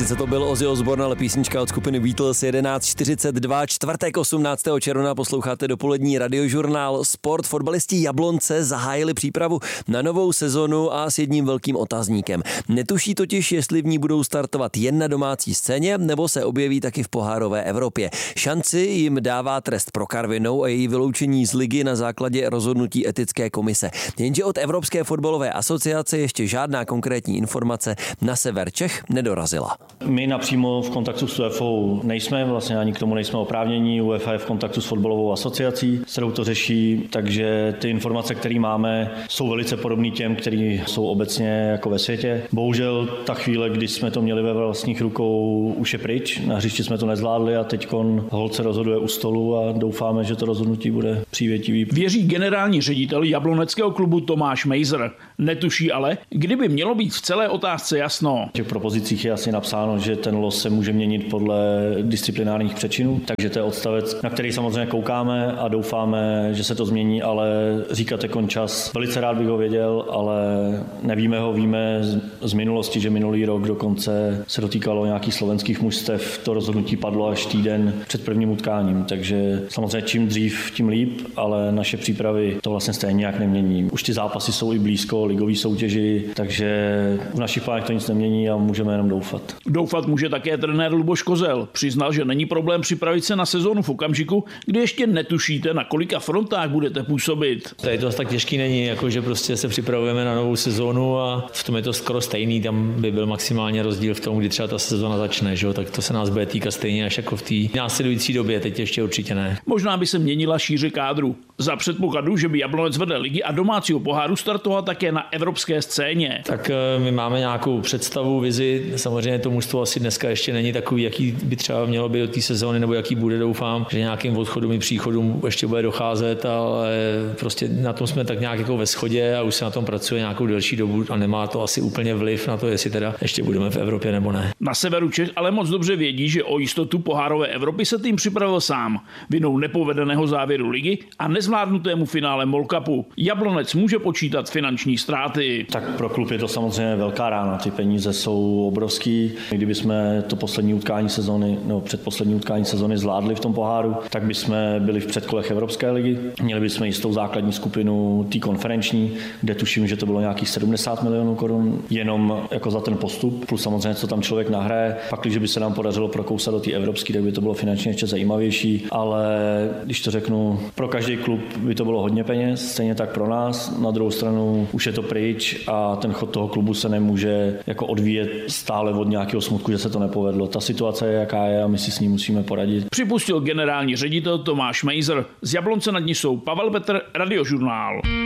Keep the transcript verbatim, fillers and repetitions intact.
Sice to byl Ozzy Osbourne, ale písnička od skupiny Beatles. Jedenáct čtyřicet dva, čtvrtek osmnáctého června, posloucháte dopolední radiožurnál Sport. Fotbalisti Jablonce zahájili přípravu na novou sezonu a s jedním velkým otazníkem. Netuší totiž, jestli v ní budou startovat jen na domácí scéně, nebo se objeví taky v pohárové Evropě. Šanci jim dává trest pro Karvinou a její vyloučení z ligy na základě rozhodnutí etické komise. Jenže od Evropské fotbalové asociace ještě žádná konkrétní informace na sever Čech nedorazila. My napřímo v kontaktu s UEFou nejsme, vlastně ani k tomu nejsme oprávnění. UEFA je v kontaktu s fotbalovou asociací, s kterou to řeší, takže ty informace, které máme, jsou velice podobné těm, které jsou obecně jako ve světě. Bohužel ta chvíle, kdy jsme to měli ve vlastních rukou, už je pryč. Na hřišti jsme to nezvládli a teďkon holt se rozhoduje u stolu a doufáme, že to rozhodnutí bude přívětivý. Věří generální ředitel jabloneckého klubu Tomáš Mejzr. Netuší ale, kdyby mělo být v celé otázce jasno. V těch propozicích je asi napsáno, že ten los se může měnit podle disciplinárních přečinů, takže to je odstavec, na který samozřejmě koukáme a doufáme, že se to změní, ale říkáte kon čas. Velice rád bych ho věděl, ale nevíme ho, víme z minulosti, že minulý rok dokonce se dotýkalo nějakých slovenských mužstev. To rozhodnutí padlo až týden před prvním utkáním, takže samozřejmě čím dřív, tím líp, ale naše přípravy to vlastně stejně nějak nemění. Už ty zápasy jsou i blízko ligové soutěži, takže v našich plánech to nic nemění a můžeme jenom doufat. Doufat může také trenér Luboš Kozel. Přiznal, že není problém připravit se na sezónu v okamžiku, kdy ještě netušíte, na kolika frontách budete působit. Tady to tak těžký není, jakože prostě se připravujeme na novou sezónu a v tom je to skoro stejný, tam by byl maximálně rozdíl v tom, kdy třeba ta sezóna začne, že? Tak to se nás bude týkat stejně až jako v té následující době, teď ještě určitě ne. Možná by se měnila šíře kádru. Za předpokladu, že by Jablonec vedle ligy a domácího poháru startoval také na evropské scéně. Tak my máme nějakou představu, vizi, samozřejmě to mužstvo asi dneska ještě není takový, jaký by třeba mělo být od té sezóny, nebo jaký bude, doufám, že nějakým odchodům i příchodům ještě bude docházet, ale prostě na tom jsme tak nějak jako ve shodě a už se na tom pracuje nějakou delší dobu a nemá to asi úplně vliv na to, jestli teda ještě budeme v Evropě nebo ne. Na severu Čech ale moc dobře vědí, že o jistotu pohárové Evropy se tým připravil sám. Vinou nepovedeného závěru ligy a nezvládnutému finále Mall Cupu. Jablonec může počítat finanční ztráty. Tak pro klub je to samozřejmě velká rána. Ty peníze jsou obrovský. Kdyby jsme to poslední utkání sezony, nebo předposlední utkání sezony zvládli v tom poháru, tak bychom byli v předkolech Evropské ligy. Měli bychom jistou základní skupinu té konferenční, kde tuším, že to bylo nějakých sedmdesát milionů korun, jenom jako za ten postup, plus samozřejmě, co tam člověk nahraje. Pak, když by se nám podařilo prokousat do té evropské, tak by to bylo finančně ještě zajímavější, ale když to řeknu, pro každý klub by to bylo hodně peněz, stejně tak pro nás. Na druhou stranu už je to pryč a ten chod toho klubu se nemůže jako odvíjet stále od nějakého smutku, že se to nepovedlo. Ta situace je, jaká je a my si s ní musíme poradit. Připustil generální ředitel Tomáš Mejzr. Z Jablonce nad ní jsou Pavel Petr, Radiožurnál.